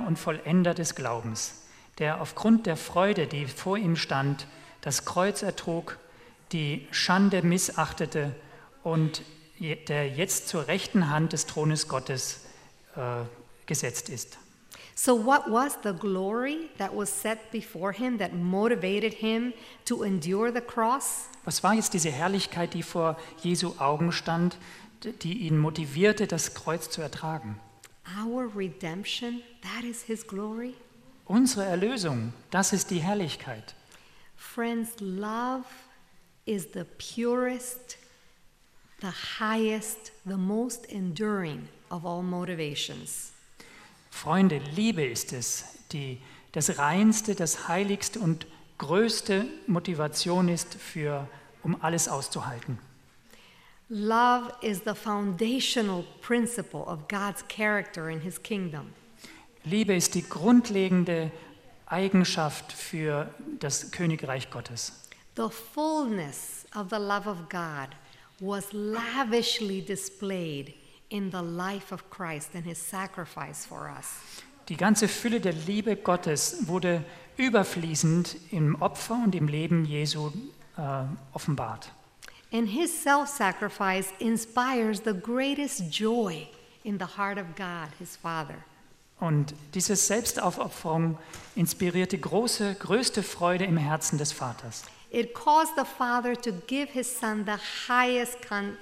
und Vollender des Glaubens, der aufgrund der Freude, die vor ihm stand, das Kreuz ertrug, die Schande missachtete und der jetzt zur rechten Hand des Thrones Gottes gesetzt ist. So what was the glory that was set before him that motivated him to endure the cross? Was war jetzt diese Herrlichkeit, die vor Jesu Augen stand, die ihn motivierte, das Kreuz zu ertragen? Our redemption, that is his glory. Unsere Erlösung, das ist die Herrlichkeit. Friends, love is the purest, the highest, the most enduring of all motivations. Freunde, Liebe ist es, die das reinste, das heiligste und größte Motivation ist, um alles auszuhalten. Love is the foundational principle of God's character in his kingdom. Liebe ist die grundlegende Eigenschaft für das Königreich Gottes. The fullness of the love of God was lavishly displayed in the life of Christ and his sacrifice for us. Die ganze Fülle der Liebe Gottes wurde überfließend im Opfer und im Leben Jesu offenbart. And his self-sacrifice inspires the greatest joy in the heart of God, his Father. Und diese Selbstaufopferung inspirierte größte Freude im Herzen des Vaters. It caused the Father to give his Son the highest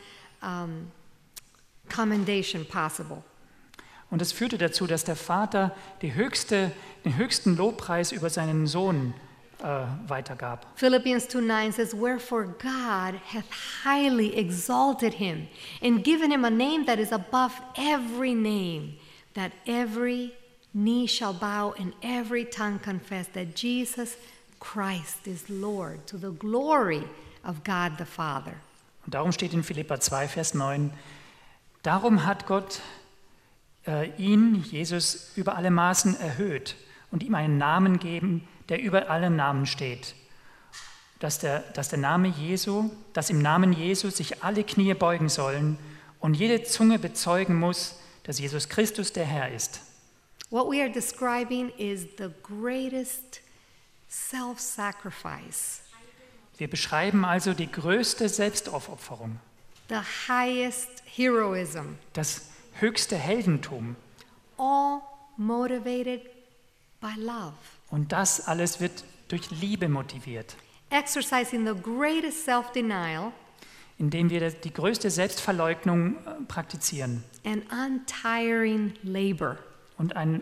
commendation possible. Und es führte dazu, dass der Vater den höchsten Lobpreis über seinen Sohn weitergab. Philippians 2:9 says, "Wherefore God hath highly exalted him and given him a name that is above every name, that every knee shall bow and every tongue confess that Jesus Christ is Lord, to the glory of God the Father." Und darum steht in Philipper 2, Vers 9, darum hat Gott ihn, Jesus, über alle Maßen erhöht und ihm einen Namen geben, der über alle Namen steht, dass im Namen Jesu sich alle Knie beugen sollen und jede Zunge bezeugen muss, dass Jesus Christus der Herr ist. What we are describing is the greatest self-sacrifice, Wir beschreiben also die größte Selbstaufopferung, the highest heroism, das höchste Heldentum. all motivated by love, Und das alles wird durch Liebe motiviert, exercising the greatest self-denial indem wir die größte Selbstverleugnung praktizieren and untiring labor und eine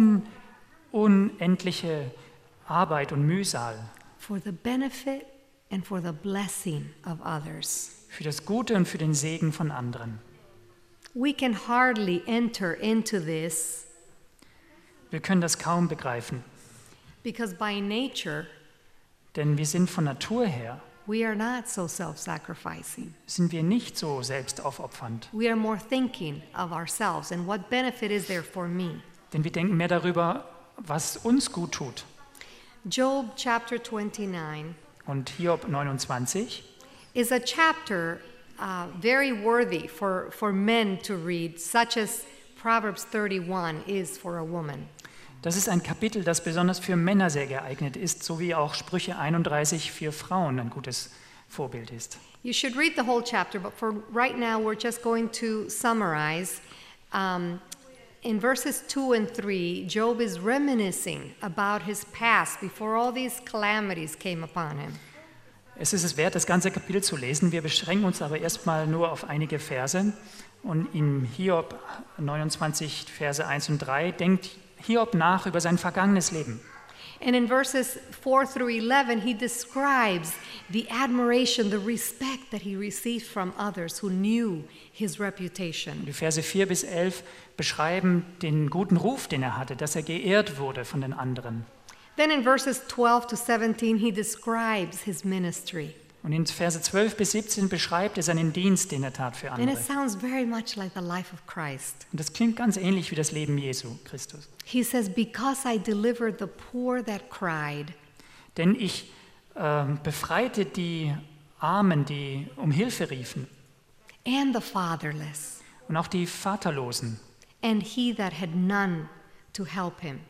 unendliche Arbeit und Mühsal for the benefit and for the blessing of others. für das Gute und für den Segen von anderen. We can hardly enter into this Wir können das kaum begreifen, because by nature denn wir sind von Natur her, we are not so self-sacrificing. sind wir nicht so selbstaufopfernd, We are more thinking of ourselves and what benefit is there for me. denn wir denken mehr darüber, was uns gut tut. Job chapter 29 Und Hiob 29 is a chapter very worthy for men to read, such as Proverbs 31 is for a woman. Das ist ein Kapitel, das besonders für Männer sehr geeignet ist, so wie auch Sprüche 31 für Frauen ein gutes Vorbild ist. You should read the whole chapter, but for right now we're just going to summarize. In verses 2 and 3, Job is reminiscing about his past before all these calamities came upon him. Es ist es wert, das ganze Kapitel zu lesen. Wir beschränken uns aber erstmal nur auf einige Verse. Und in Hiob 29, Verse 1 und 3 denkt Hiob nach über sein vergangenes Leben. And in verses 4 through 11, he describes the admiration, the respect that he received from others who knew his reputation. Die Verse 4 bis 11 beschreiben den guten Ruf, den er hatte, dass er geehrt wurde von den anderen. Then in verses 12 to 17, he describes his ministry. Und in Verse 12 bis 17 beschreibt er seinen Dienst, den er tat für And andere. it sounds very much like the life of Christ. Und das klingt ganz ähnlich wie das Leben Jesu Christus. He says, "Because I delivered the poor that cried, Denn ich befreite die Armen, die um Hilfe riefen, and the fatherless, und auch die Vaterlosen and he that had none to help him."